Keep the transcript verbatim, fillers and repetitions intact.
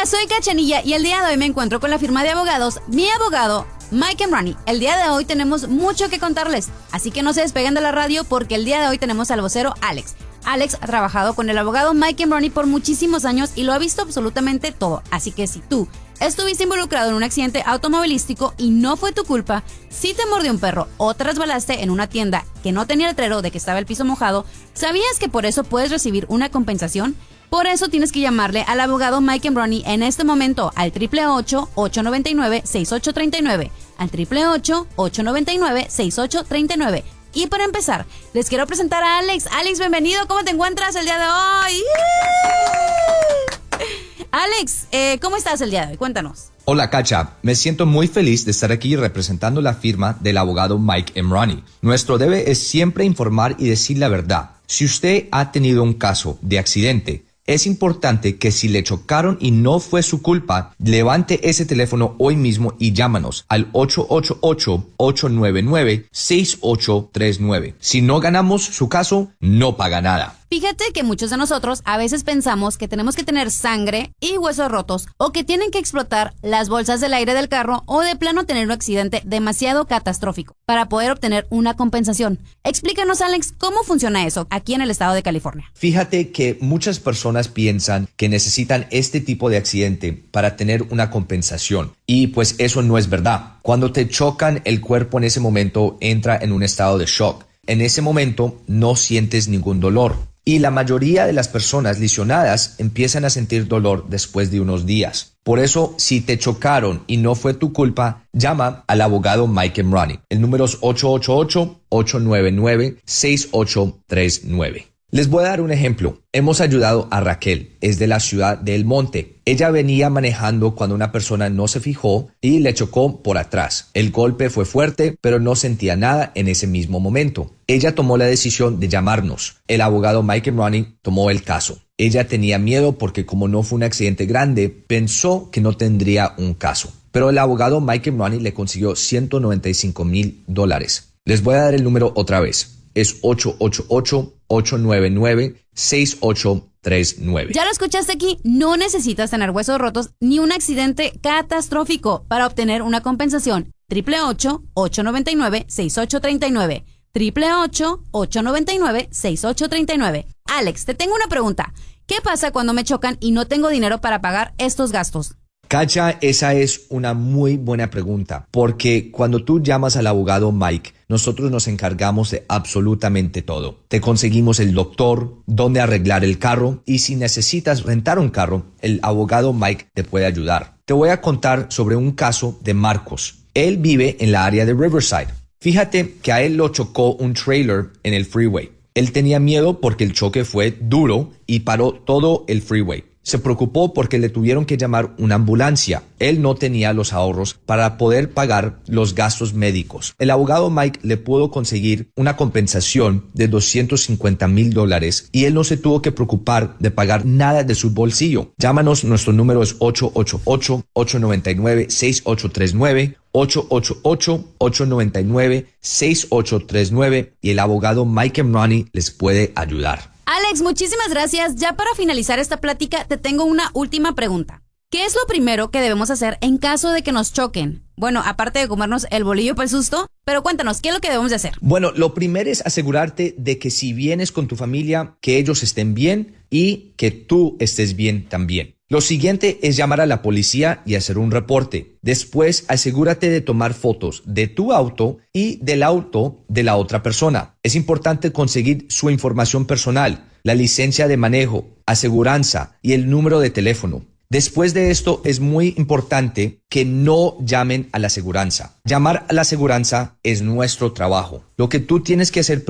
Hola, soy Cachanilla y el día de hoy me encuentro con la firma de abogados Mi Abogado, Mike and Ronnie. El día de hoy tenemos mucho que contarles, así que no se despeguen de la radio porque el día de hoy tenemos al vocero Alex. Alex ha trabajado con el abogado Mike and Ronnie por muchísimos años y lo ha visto absolutamente todo, así que si tú estuviste involucrado en un accidente automovilístico y no fue tu culpa, si te mordió un perro o te resbalaste en una tienda que no tenía letrero de que estaba el piso mojado, ¿sabías que por eso puedes recibir una compensación? Por eso tienes que llamarle al abogado Mike and Ronnie en este momento al triple ocho, ocho nueve nueve, seis ocho tres nueve, al triple ocho, ocho nueve nueve, seis ocho tres nueve. Y para empezar, les quiero presentar a Alex. Alex, bienvenido. ¿Cómo te encuentras el día de hoy? Alex, eh, ¿cómo estás el día de hoy? Cuéntanos. Hola, Cacha. Me siento muy feliz de estar aquí representando la firma del abogado Mike and Ronnie. Nuestro deber es siempre informar y decir la verdad. Si usted ha tenido un caso de accidente, es importante que si le chocaron y no fue su culpa, levante ese teléfono hoy mismo y llámanos al ocho ocho ocho, ocho nueve nueve, seis ocho tres nueve. Si no ganamos su caso, no paga nada. Fíjate que muchos de nosotros a veces pensamos que tenemos que tener sangre y huesos rotos o que tienen que explotar las bolsas del aire del carro o de plano tener un accidente demasiado catastrófico para poder obtener una compensación. Explícanos, Alex, ¿cómo funciona eso aquí en el estado de California? Fíjate que muchas personas piensan que necesitan este tipo de accidente para tener una compensación y pues eso no es verdad. Cuando te chocan, el cuerpo en ese momento entra en un estado de shock. En ese momento no sientes ningún dolor. Y la mayoría de las personas lesionadas empiezan a sentir dolor después de unos días. Por eso, si te chocaron y no fue tu culpa, llama al abogado Mike and Ronnie. El número es ocho ocho ocho, ocho nueve nueve, seis ocho tres nueve. Les voy a dar un ejemplo. Hemos ayudado a Raquel, es de la ciudad de El Monte. Ella venía manejando cuando una persona no se fijó y le chocó por atrás. El golpe fue fuerte, pero no sentía nada en ese mismo momento. Ella tomó la decisión de llamarnos. El abogado Mike and Ronnie tomó el caso. Ella tenía miedo porque como no fue un accidente grande, pensó que no tendría un caso. Pero el abogado Mike and Ronnie le consiguió ciento noventa y cinco mil dólares. Les voy a dar el número otra vez. Es ocho ocho ocho, ocho nueve nueve, seis ocho tres nueve. Ya lo escuchaste aquí, no necesitas tener huesos rotos ni un accidente catastrófico para obtener una compensación. triple ocho, ocho nueve nueve, seis ocho tres nueve. triple ocho, ocho nueve nueve, seis ocho tres nueve. Alex, te tengo una pregunta. ¿Qué pasa cuando me chocan y no tengo dinero para pagar estos gastos? Cacha, esa es una muy buena pregunta, porque cuando tú llamas al abogado Mike, nosotros nos encargamos de absolutamente todo. Te conseguimos el doctor, dónde arreglar el carro y si necesitas rentar un carro, el abogado Mike te puede ayudar. Te voy a contar sobre un caso de Marcos. Él vive en la área de Riverside. Fíjate que a él lo chocó un trailer en el freeway. Él tenía miedo porque el choque fue duro y paró todo el freeway. Se preocupó porque le tuvieron que llamar una ambulancia. Él no tenía los ahorros para poder pagar los gastos médicos. El abogado Mike le pudo conseguir una compensación de doscientos cincuenta mil dólares y él no se tuvo que preocupar de pagar nada de su bolsillo. Llámanos, nuestro número es ocho ocho ocho, ocho nueve nueve, seis ocho tres nueve, ocho ocho ocho, ocho nueve nueve, seis ocho tres nueve y el abogado Mike and Ronnie les puede ayudar. Alex, muchísimas gracias. Ya para finalizar esta plática, te tengo una última pregunta. ¿Qué es lo primero que debemos hacer en caso de que nos choquen? Bueno, aparte de comernos el bolillo para el susto, pero cuéntanos, ¿qué es lo que debemos de hacer? Bueno, lo primero es asegurarte de que si vienes con tu familia, que ellos estén bien y que tú estés bien también. Lo siguiente es llamar a la policía y hacer un reporte. Después, asegúrate de tomar fotos de tu auto y del auto de la otra persona. Es importante conseguir su información personal, la licencia de manejo, aseguranza y el número de teléfono. Después de esto, es muy importante que no llamen a la aseguranza. Llamar a la aseguranza es nuestro trabajo. Lo que tú tienes que hacer